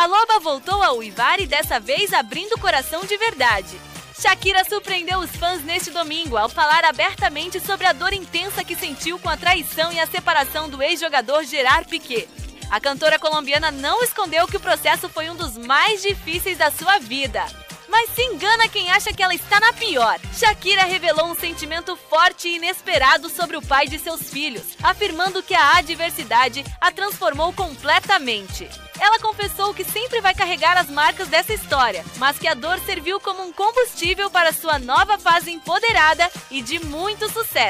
loba voltou a uivar e dessa vez abrindo o coração de verdade. Shakira surpreendeu os fãs neste domingo ao falar abertamente sobre a dor intensa que sentiu com a traição e a separação do ex-jogador Gerard Piqué. A cantora colombiana não escondeu que o processo foi um dos mais difíceis da sua vida. Mas se engana quem acha que ela está na pior. Shakira revelou um sentimento forte e inesperado sobre o pai de seus filhos, afirmando que a adversidade a transformou completamente. Ela confessou que sempre vai carregar as marcas dessa história, mas que a dor serviu como um combustível para sua nova fase empoderada e de muito sucesso.